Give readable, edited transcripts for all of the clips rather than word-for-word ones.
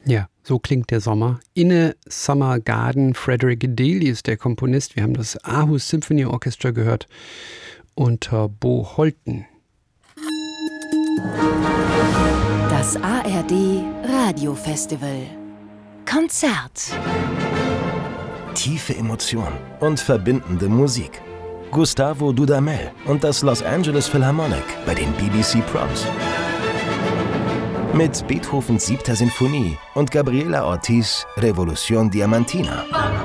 Ja, so klingt der Sommer. In a Summer Garden, Frederick Daly ist der Komponist. Wir haben das Aarhus Symphony Orchestra gehört unter Bo Holten. Das ARD Radiofestival Konzert. Tiefe Emotion und verbindende Musik. Gustavo Dudamel und das Los Angeles Philharmonic bei den BBC Proms. Mit Beethovens 7. Sinfonie und Gabriela Ortiz Revolución Diamantina.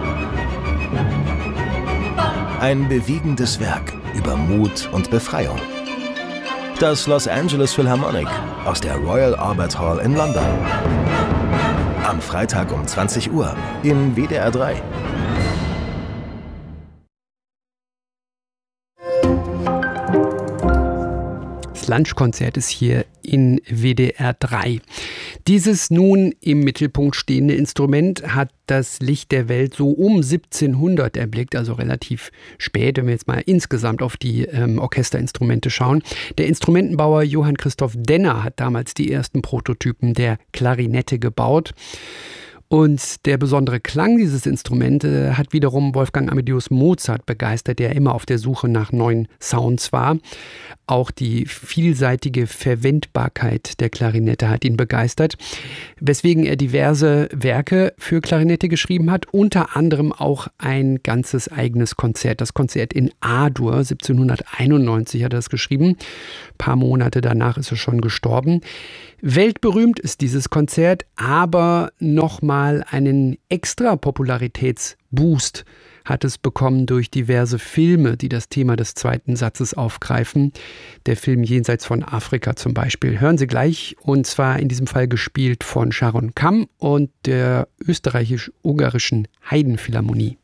Ein bewegendes Werk über Mut und Befreiung. Das Los Angeles Philharmonic aus der Royal Albert Hall in London. Am Freitag um 20 Uhr in WDR 3. Das Lunchkonzert ist hier in WDR 3. Dieses nun im Mittelpunkt stehende Instrument hat das Licht der Welt so um 1700 erblickt, also relativ spät, wenn wir jetzt mal insgesamt auf die Orchesterinstrumente schauen. Der Instrumentenbauer Johann Christoph Denner hat damals die ersten Prototypen der Klarinette gebaut. Und der besondere Klang dieses Instruments hat wiederum Wolfgang Amadeus Mozart begeistert, der immer auf der Suche nach neuen Sounds war. Auch die vielseitige Verwendbarkeit der Klarinette hat ihn begeistert, weswegen er diverse Werke für Klarinette geschrieben hat, unter anderem auch ein ganzes eigenes Konzert. Das Konzert in A-Dur, 1791 hat er das geschrieben. Ein paar Monate danach ist er schon gestorben. Weltberühmt ist dieses Konzert, aber nochmal einen extra Popularitätsboost hat es bekommen durch diverse Filme, die das Thema des zweiten Satzes aufgreifen. Der Film Jenseits von Afrika zum Beispiel. Hören Sie gleich, und zwar in diesem Fall gespielt von Sharon Kamm und der österreichisch-ungarischen Haydn Philharmonie.